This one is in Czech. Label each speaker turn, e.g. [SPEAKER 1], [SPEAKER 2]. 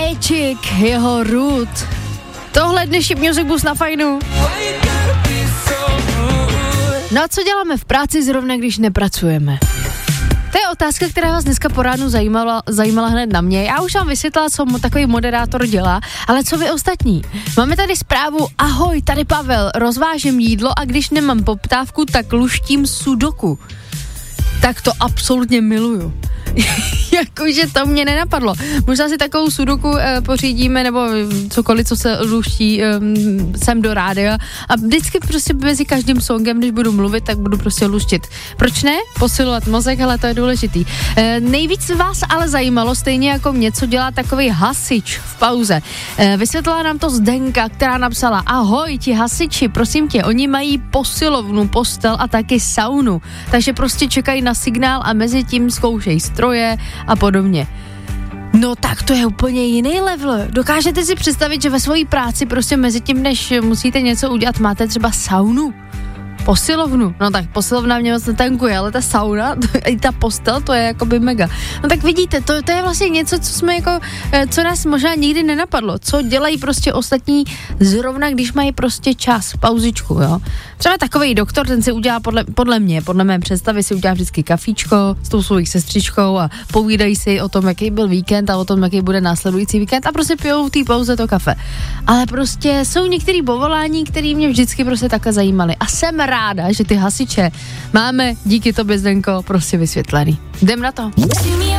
[SPEAKER 1] Magic, jeho Root. Tohle dnešní Music Bus na Fajnu. No a co děláme v práci zrovna, když nepracujeme? To je otázka, která vás dneska po ránu zajímala hned na mě. Já už vám vysvětlila, co takový moderátor dělá, ale co vy ostatní? Máme tady zprávu, ahoj, tady Pavel, rozvážím jídlo a když nemám poptávku, tak luštím sudoku. Tak to absolutně miluju. Jakože to mě nenapadlo. Možná si takovou sudoku pořídíme, nebo cokoliv, co se luští sem do rádia a vždycky prostě mezi každým songem, když budu mluvit, tak budu prostě luštit. Proč ne? Posilovat mozek, ale to je důležitý. Nejvíc vás ale zajímalo, stejně jako mě, co dělá takový hasič v pauze. Vysvětlila nám to Zdenka, která napsala, ahoj, ti hasiči, prosím tě, oni mají posilovnu, postel a taky saunu, takže prostě čekají na signál a mezi tím zkoušejí stroje a podobně. No tak to je úplně jiný level. Dokážete si představit, že ve své práci prostě mezi tím, než musíte něco udělat, máte třeba saunu? Posilovnu. No tak posilovna mě moc netankuje, ale ta sauna, i ta postel, to je jakoby mega. No tak vidíte, to je vlastně něco, co jsme jako, co nás možná nikdy nenapadlo. Co dělají prostě ostatní zrovna, když mají prostě čas, pauzičku, jo. Třeba takovej doktor, ten si udělá podle mé představy si udělá vždycky kafíčko s tou svou sestřičkou a povídají si o tom, jaký byl víkend a o tom, jaký bude následující víkend a prostě pijou v té pauze to kafe. Ale prostě jsou některé povolání, které mě vždycky prostě takhle zajímaly. A jsem ráda, že ty hasiče máme díky tobě, Zdenko, prostě vysvětlený. Jdem na to.